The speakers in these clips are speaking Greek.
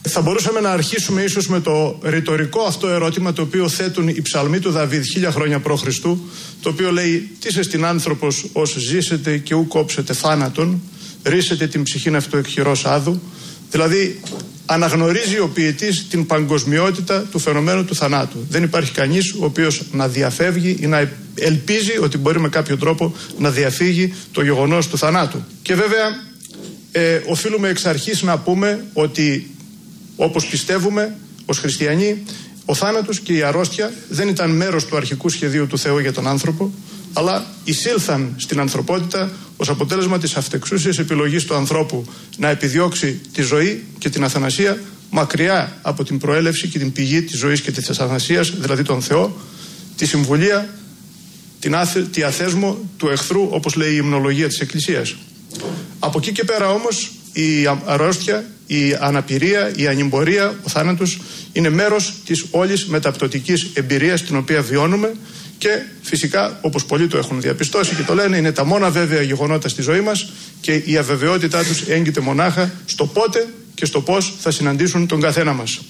Θα μπορούσαμε να αρχίσουμε ίσως με το ρητορικό αυτό ερώτημα το οποίο θέτουν οι ψαλμοί του Δαβίδ 1000 χρόνια π.Χ., το οποίο λέει «Τις εστιν άνθρωπος ως ζήσετε και ου κόψετε θάνατον, ρίσετε την ψυχήν αυτού εκ χειρός άδου». Δηλαδή αναγνωρίζει ο ποιητής την παγκοσμιότητα του φαινομένου του θανάτου. Δεν υπάρχει κανείς ο οποίος να διαφεύγει ή να ελπίζει ότι μπορεί με κάποιο τρόπο να διαφύγει το γεγονός του θανάτου. Και βέβαια οφείλουμε εξ αρχής να πούμε ότι, όπως πιστεύουμε ως χριστιανοί, ο θάνατος και η αρρώστια δεν ήταν μέρος του αρχικού σχεδίου του Θεού για τον άνθρωπο, αλλά εισήλθαν στην ανθρωπότητα ως αποτέλεσμα της αυτεξούσιας επιλογής του ανθρώπου να επιδιώξει τη ζωή και την αθανασία μακριά από την προέλευση και την πηγή της ζωής και της αθανασίας, δηλαδή τον Θεό, τη συμβουλία, τη αθέσμο του εχθρού, όπως λέει η υμνολογία της Εκκλησίας. Από εκεί και πέρα όμως η αρρώστια, η αναπηρία, η ανημπορία, ο θάνατος είναι μέρος της όλης μεταπτωτικής εμπειρίας την οποία βιώνουμε και φυσικά, όπως πολλοί το έχουν διαπιστώσει και το λένε, είναι τα μόνα βέβαια γεγονότα στη ζωή μας και η αβεβαιότητά τους έγκυται μονάχα στο πότε και στο πώς θα συναντήσουν τον καθένα μας.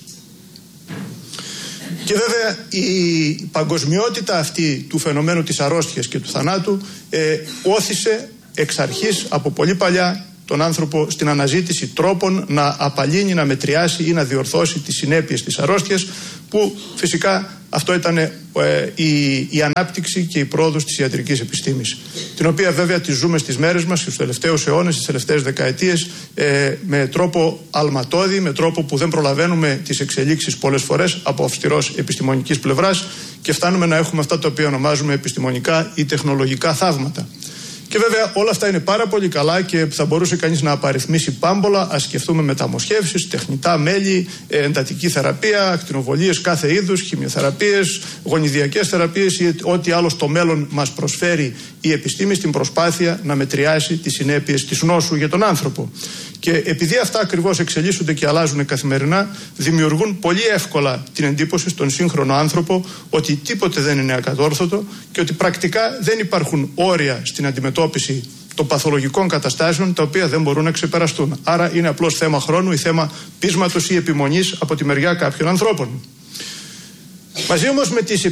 Και βέβαια η παγκοσμιότητα αυτή του φαινομένου της αρρώστιας και του θανάτου όθησε εξ αρχής από πολύ παλιά τον άνθρωπο στην αναζήτηση τρόπων να απαλύνει, να μετριάσει ή να διορθώσει τις συνέπειες της αρρώστιας, που φυσικά αυτό ήταν η ανάπτυξη και η πρόοδος της ιατρικής επιστήμης, την οποία βέβαια τη ζούμε στις μέρες μας, στους τελευταίους αιώνες, στις τελευταίες δεκαετίες, με τρόπο αλματώδη, με τρόπο που δεν προλαβαίνουμε τις εξελίξεις πολλές φορές από αυστηρός επιστημονικής πλευράς και φτάνουμε να έχουμε αυτά τα οποία ονομάζουμε επιστημονικά ή τεχνολογικά θαύματα. Και βέβαια όλα αυτά είναι πάρα πολύ καλά και θα μπορούσε κανείς να απαριθμίσει πάμπολα. Ας σκεφτούμε μεταμοσχεύσεις, τεχνητά μέλη, εντατική θεραπεία, ακτινοβολίες κάθε είδους, χημειοθεραπείες, γονιδιακές θεραπείες ή ό,τι άλλο στο μέλλον μας προσφέρει η επιστήμη στην προσπάθεια να μετριάσει τις συνέπειες της νόσου για τον άνθρωπο. Και επειδή αυτά ακριβώς εξελίσσονται και αλλάζουν καθημερινά, δημιουργούν πολύ εύκολα την εντύπωση στον σύγχρονο άνθρωπο ότι τίποτε δεν είναι ακατόρθωτο και ότι πρακτικά δεν υπάρχουν όρια στην αντιμετώπιση των παθολογικών καταστάσεων τα οποία δεν μπορούν να ξεπεραστούν. Άρα είναι απλώς θέμα χρόνου ή θέμα πείσματος ή επιμονής από τη μεριά κάποιων ανθρώπων. Μαζί όμως με τις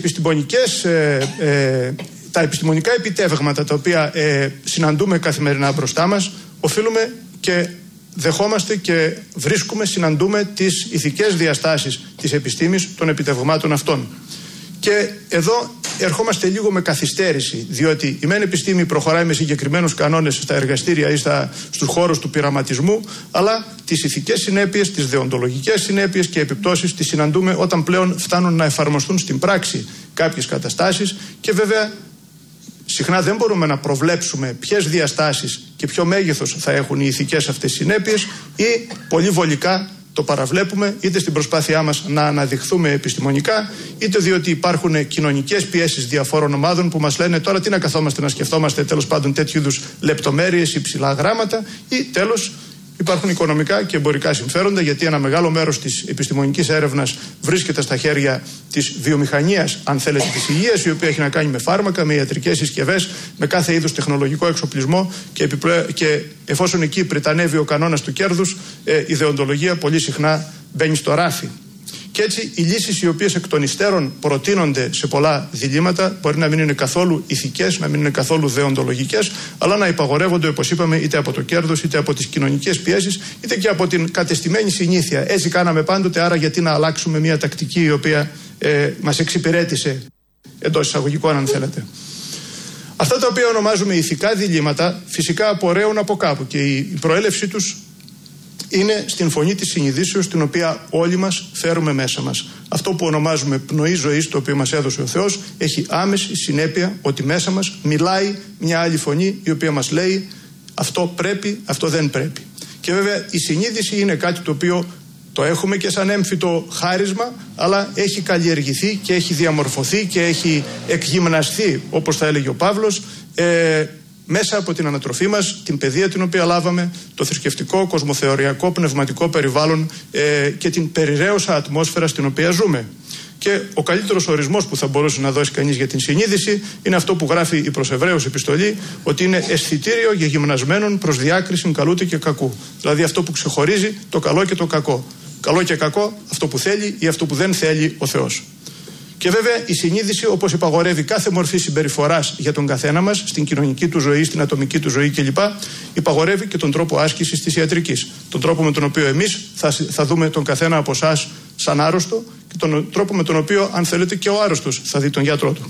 τα επιστημονικά επιτεύγματα τα οποία συναντούμε καθημερινά μπροστά μας, οφείλουμε και δεχόμαστε και συναντούμε τις ηθικές διαστάσεις της επιστήμης των επιτευγμάτων αυτών. Και εδώ ερχόμαστε λίγο με καθυστέρηση, διότι η μεν επιστήμη προχωράει με συγκεκριμένους κανόνες στα εργαστήρια ή στους χώρους του πειραματισμού, αλλά τις ηθικές συνέπειες, τις δεοντολογικές συνέπειες και επιπτώσεις τις συναντούμε όταν πλέον φτάνουν να εφαρμοστούν στην πράξη κάποιες καταστάσεις και βέβαια συχνά δεν μπορούμε να προβλέψουμε ποιες διαστάσεις και ποιο μέγεθος θα έχουν οι ηθικές αυτές συνέπειες ή πολύ βολικά το παραβλέπουμε είτε στην προσπάθειά μας να αναδειχθούμε επιστημονικά, είτε διότι υπάρχουν κοινωνικές πιέσεις διαφόρων ομάδων που μας λένε τώρα τι να καθόμαστε να σκεφτόμαστε τέλος πάντων τέτοιου είδους λεπτομέρειες, υψηλά γράμματα, ή τέλος υπάρχουν οικονομικά και εμπορικά συμφέροντα, γιατί ένα μεγάλο μέρος της επιστημονικής έρευνας βρίσκεται στα χέρια της βιομηχανίας, αν θέλετε, της υγείας, η οποία έχει να κάνει με φάρμακα, με ιατρικές συσκευές, με κάθε είδους τεχνολογικό εξοπλισμό και εφόσον εκεί πριτανεύει ο κανόνας του κέρδους, η δεοντολογία πολύ συχνά μπαίνει στο ράφι. Και έτσι οι λύσεις οι οποίες εκ των υστέρων προτείνονται σε πολλά διλήμματα μπορεί να μην είναι καθόλου ηθικές, να μην είναι καθόλου δεοντολογικές, αλλά να υπαγορεύονται, όπως είπαμε, είτε από το κέρδος, είτε από τις κοινωνικές πιέσεις, είτε και από την κατεστημένη συνήθεια. Έτσι κάναμε πάντοτε, άρα γιατί να αλλάξουμε μια τακτική η οποία μας εξυπηρέτησε, εντός εισαγωγικών αν θέλετε. Αυτά τα οποία ονομάζουμε ηθικά διλήμματα φυσικά απορρέουν από κάπου και η προέλευσή τους είναι στην φωνή της συνειδήσεως την οποία όλοι μας φέρουμε μέσα μας. Αυτό που ονομάζουμε πνοή ζωής, το οποίο μας έδωσε ο Θεός, έχει άμεση συνέπεια ότι μέσα μας μιλάει μια άλλη φωνή η οποία μας λέει αυτό πρέπει, αυτό δεν πρέπει. Και βέβαια η συνείδηση είναι κάτι το οποίο το έχουμε και σαν έμφυτο χάρισμα, αλλά έχει καλλιεργηθεί και έχει διαμορφωθεί και έχει εκγυμναστεί, όπως θα έλεγε ο Παύλος, μέσα από την ανατροφή μας, την παιδεία την οποία λάβαμε, το θρησκευτικό, κοσμοθεωριακό, πνευματικό περιβάλλον και την περιραίωσα ατμόσφαιρα στην οποία ζούμε. Και ο καλύτερος ορισμός που θα μπορούσε να δώσει κανείς για την συνείδηση είναι αυτό που γράφει η προς Εβραίους επιστολή, ότι είναι αισθητήριο γεγυμνασμένων προς διάκριση καλούτε και κακού. Δηλαδή αυτό που ξεχωρίζει το καλό και το κακό. Καλό και κακό, αυτό που θέλει ή αυτό που δεν θέλει ο Θεός. Και βέβαια η συνείδηση, όπως υπαγορεύει κάθε μορφή συμπεριφοράς για τον καθένα μας, στην κοινωνική του ζωή, στην ατομική του ζωή κλπ., υπαγορεύει και τον τρόπο άσκησης της ιατρικής. Τον τρόπο με τον οποίο εμείς θα δούμε τον καθένα από εσάς σαν άρρωστο και τον τρόπο με τον οποίο, αν θέλετε, και ο άρρωστος θα δει τον γιατρό του.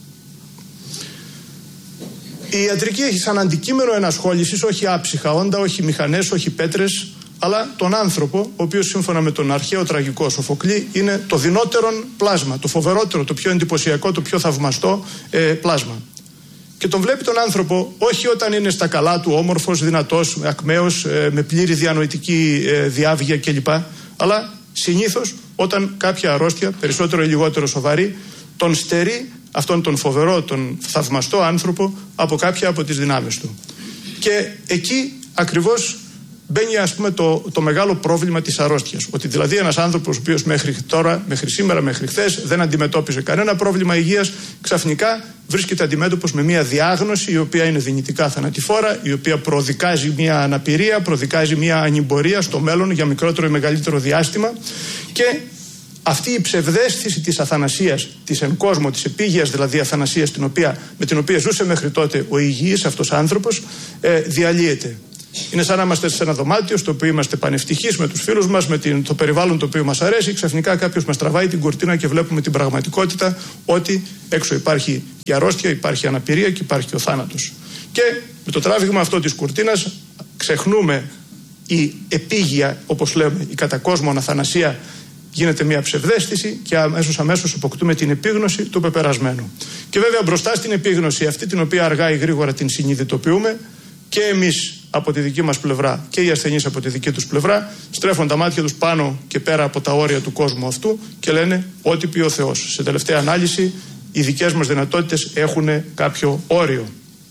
Η ιατρική έχει σαν αντικείμενο ενασχόλησης όχι άψυχα όντα, όχι μηχανές, όχι πέτρες, αλλά τον άνθρωπο, ο οποίος σύμφωνα με τον αρχαίο τραγικό Σοφοκλή είναι το δεινότερον πλάσμα, το φοβερότερο, το πιο εντυπωσιακό, το πιο θαυμαστό πλάσμα. Και τον βλέπει τον άνθρωπο όχι όταν είναι στα καλά του, όμορφος, δυνατός, ακμαίος, με πλήρη διανοητική διάβγεια κλπ. Αλλά συνήθως όταν κάποια αρρώστια, περισσότερο ή λιγότερο σοβαρή, τον στερεί αυτόν τον φοβερό, τον θαυμαστό άνθρωπο από κάποια από τις δυνάμεις του. Και εκεί ακριβώς μπαίνει, ας πούμε, το μεγάλο πρόβλημα της αρρώστιας. Ότι δηλαδή ένας άνθρωπος ο οποίος μέχρι τώρα, μέχρι σήμερα, μέχρι χθες δεν αντιμετώπιζε κανένα πρόβλημα υγείας, ξαφνικά βρίσκεται αντιμέτωπος με μια διάγνωση η οποία είναι δυνητικά θανατηφόρα, η οποία προδικάζει μια αναπηρία, προδικάζει μια ανημπορία στο μέλλον για μικρότερο ή μεγαλύτερο διάστημα. Και αυτή η ψευδαίσθηση της αθανασίας, της εν κόσμο, της επίγειας δηλαδή αθανασίας με την οποία ζούσε μέχρι τότε ο υγιής αυτός άνθρωπος, διαλύεται. Είναι σαν να είμαστε σε ένα δωμάτιο στο οποίο είμαστε πανευτυχείς με τους φίλους μας, με το περιβάλλον το οποίο μας αρέσει. Ξαφνικά κάποιος μας τραβάει την κουρτίνα και βλέπουμε την πραγματικότητα ότι έξω υπάρχει η αρρώστια, υπάρχει η αναπηρία και υπάρχει ο θάνατος. Και με το τράβηγμα αυτό της κουρτίνας ξεχνούμε η επίγεια, όπως λέμε, η κατά κόσμον αθανασία γίνεται μια ψευδαίσθηση και αμέσως αποκτούμε την επίγνωση του πεπερασμένου. Και βέβαια μπροστά στην επίγνωση αυτή, την οποία αργά ή γρήγορα την συνειδητοποιούμε, και εμείς από τη δική μας πλευρά και οι ασθενείς από τη δική τους πλευρά στρέφουν τα μάτια τους πάνω και πέρα από τα όρια του κόσμου αυτού και λένε ό,τι πει ο Θεός. Σε τελευταία ανάλυση οι δικές μας δυνατότητες έχουν κάποιο όριο.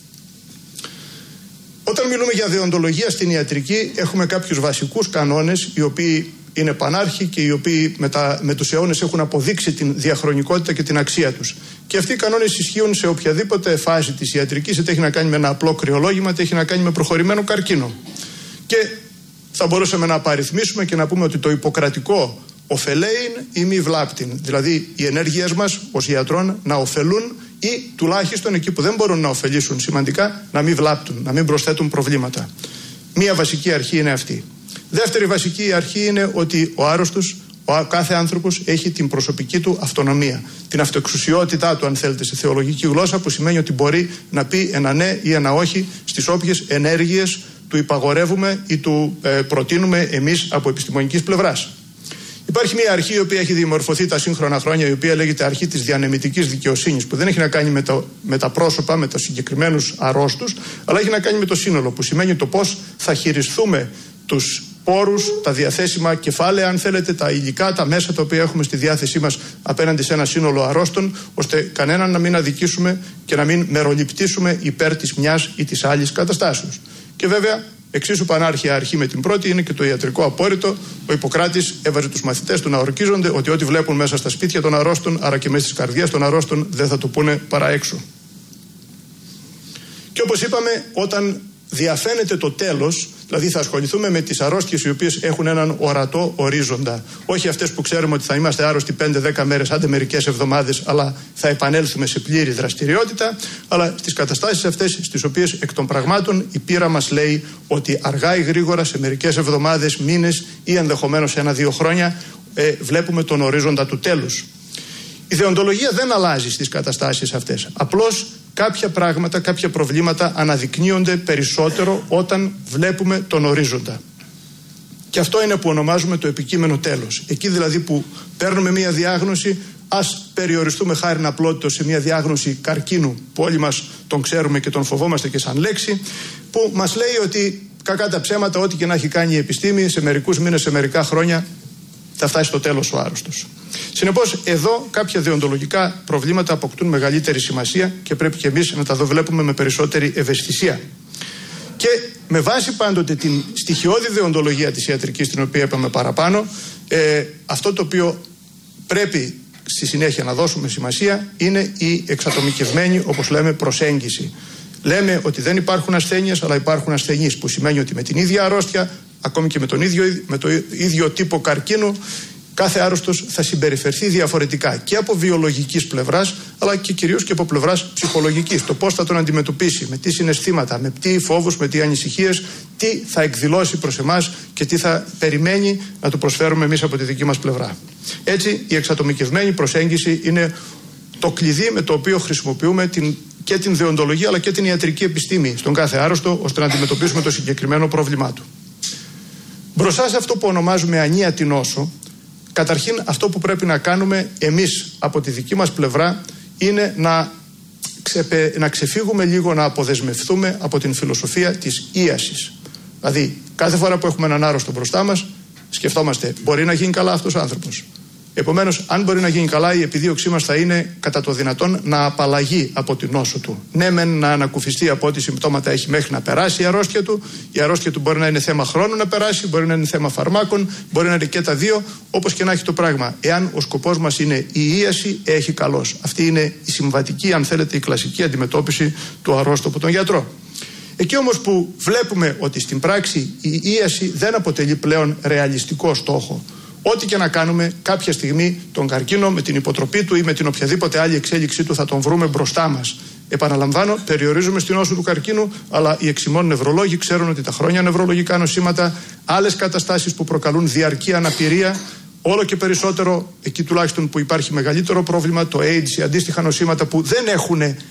Όταν μιλούμε για δεοντολογία στην ιατρική έχουμε κάποιους βασικούς κανόνες οι οποίοι είναι πανάρχοι και οι οποίοι με τους αιώνες έχουν αποδείξει την διαχρονικότητα και την αξία τους. Και αυτοί οι κανόνες ισχύουν σε οποιαδήποτε φάση της ιατρικής, είτε έχει να κάνει με ένα απλό κρυολόγημα, είτε έχει να κάνει με προχωρημένο καρκίνο. Και θα μπορούσαμε να απαριθμίσουμε και να πούμε ότι το ιπποκρατικό ωφελέειν ή μη βλάπτην, δηλαδή οι ενέργειες μας ως ιατρών να ωφελούν ή τουλάχιστον εκεί που δεν μπορούν να ωφελήσουν σημαντικά να μην βλάπτουν, να μην προσθέτουν προβλήματα. Μία βασική αρχή είναι αυτή. Δεύτερη βασική αρχή είναι ότι ο άρρωστος, ο κάθε άνθρωπος έχει την προσωπική του αυτονομία. Την αυτοεξουσιότητά του, αν θέλετε, σε θεολογική γλώσσα, που σημαίνει ότι μπορεί να πει ένα ναι ή ένα όχι στις όποιες ενέργειες του υπαγορεύουμε ή του προτείνουμε εμείς από επιστημονικής πλευράς. Υπάρχει μια αρχή η οποία έχει διαμορφωθεί τα σύγχρονα χρόνια, η οποία λέγεται αρχή της διανεμητικής δικαιοσύνης, που δεν έχει να κάνει με τα πρόσωπα, με τους συγκεκριμένους αρρώστους, αλλά έχει να κάνει με το σύνολο, που σημαίνει το πώς θα χειριστούμε τους πόρους, τα διαθέσιμα κεφάλαια, αν θέλετε, τα υλικά, τα μέσα τα οποία έχουμε στη διάθεσή μας απέναντι σε ένα σύνολο αρρώστων, ώστε κανέναν να μην αδικήσουμε και να μην μεροληπτήσουμε υπέρ της μιας ή της άλλης καταστάσεως. Και βέβαια, εξίσου πανάρχια αρχή με την πρώτη είναι και το ιατρικό απόρριτο. Ο Ιπποκράτης έβαζε τους μαθητές του να ορκίζονται ότι ό,τι βλέπουν μέσα στα σπίτια των αρρώστων, άρα και μέσα στις καρδιές των αρρώστων, δεν θα το πούνε παρά έξω. Και όπως είπαμε, όταν διαφαίνεται το τέλος, δηλαδή θα ασχοληθούμε με τις αρρώστιες οι οποίες έχουν έναν ορατό ορίζοντα. Όχι αυτές που ξέρουμε ότι θα είμαστε άρρωστοι 5-10 μέρες, άντε μερικές εβδομάδες, αλλά θα επανέλθουμε σε πλήρη δραστηριότητα. Αλλά στις καταστάσεις αυτές, στις οποίες εκ των πραγμάτων η πείρα μας λέει ότι αργά ή γρήγορα, σε μερικές εβδομάδες, μήνες ή ενδεχομένως 1-2 χρόνια, βλέπουμε τον ορίζοντα του τέλους. Η δεοντολογία δεν αλλάζει στις καταστάσεις αυτές. Απλώς κάποια πράγματα, κάποια προβλήματα αναδεικνύονται περισσότερο όταν βλέπουμε τον ορίζοντα. Και αυτό είναι που ονομάζουμε το επικείμενο τέλος. Εκεί δηλαδή που παίρνουμε μια διάγνωση, ας περιοριστούμε χάριν απλότητος σε μια διάγνωση καρκίνου που όλοι μας τον ξέρουμε και τον φοβόμαστε και σαν λέξη, που μας λέει ότι κακά τα ψέματα, ό,τι και να έχει κάνει η επιστήμη, σε μερικούς μήνες, σε μερικά χρόνια θα φτάσει στο τέλος ο άρρωστος. Συνεπώς, εδώ κάποια δεοντολογικά προβλήματα αποκτούν μεγαλύτερη σημασία και πρέπει και εμείς να τα βλέπουμε με περισσότερη ευαισθησία. Και με βάση πάντοτε την στοιχειώδη δεοντολογία της ιατρικής, την οποία είπαμε παραπάνω, αυτό το οποίο πρέπει στη συνέχεια να δώσουμε σημασία είναι η εξατομικευμένη, όπως λέμε, προσέγγιση. Λέμε ότι δεν υπάρχουν ασθένειες, αλλά υπάρχουν ασθενείς, που σημαίνει ότι με την ίδια αρρώστια ακόμη και με το ίδιο τύπο καρκίνου, κάθε άρρωστος θα συμπεριφερθεί διαφορετικά και από βιολογικής πλευράς, αλλά και κυρίως και από πλευράς ψυχολογικής. Το πώς θα τον αντιμετωπίσει, με τι συναισθήματα, με τι φόβους, με τι ανησυχίες, τι θα εκδηλώσει προς εμάς και τι θα περιμένει να του προσφέρουμε εμείς από τη δική μας πλευρά. Έτσι, η εξατομικευμένη προσέγγιση είναι το κλειδί με το οποίο χρησιμοποιούμε και την δεοντολογία αλλά και την ιατρική επιστήμη στον κάθε άρρωστο, ώστε να αντιμετωπίσουμε το συγκεκριμένο πρόβλημά του. Μπροστά σε αυτό που ονομάζουμε ανίατη νόσο, καταρχήν αυτό που πρέπει να κάνουμε εμείς από τη δική μας πλευρά είναι να ξεφύγουμε λίγο, να αποδεσμευτούμε από την φιλοσοφία της ίασης. Δηλαδή, κάθε φορά που έχουμε έναν άρρωστο μπροστά μας, σκεφτόμαστε, μπορεί να γίνει καλά αυτός ο άνθρωπος. Επομένως, αν μπορεί να γίνει καλά, η επιδίωξή μας θα είναι κατά το δυνατόν να απαλλαγεί από την νόσο του. Ναι, μεν να ανακουφιστεί από ό,τι συμπτώματα έχει μέχρι να περάσει η αρρώστια του. Η αρρώστια του μπορεί να είναι θέμα χρόνου να περάσει, μπορεί να είναι θέμα φαρμάκων, μπορεί να είναι και τα δύο, όπως και να έχει το πράγμα. Εάν ο σκοπός μας είναι η ίαση, έχει καλώς. Αυτή είναι η συμβατική, αν θέλετε, η κλασική αντιμετώπιση του αρρώστου από τον γιατρό. Εκεί όμως που βλέπουμε ότι στην πράξη η ίαση δεν αποτελεί πλέον ρεαλιστικό στόχο, ό,τι και να κάνουμε, κάποια στιγμή τον καρκίνο με την υποτροπή του ή με την οποιαδήποτε άλλη εξέλιξή του θα τον βρούμε μπροστά μας. Επαναλαμβάνω, περιορίζουμε στην νόσο του καρκίνου, αλλά οι εξημών νευρολόγοι ξέρουν ότι τα χρόνια νευρολογικά νοσήματα, άλλες καταστάσεις που προκαλούν διαρκή αναπηρία, όλο και περισσότερο, εκεί τουλάχιστον που υπάρχει μεγαλύτερο πρόβλημα, το AIDS, οι αντίστοιχα νοσήματα που δεν έχουν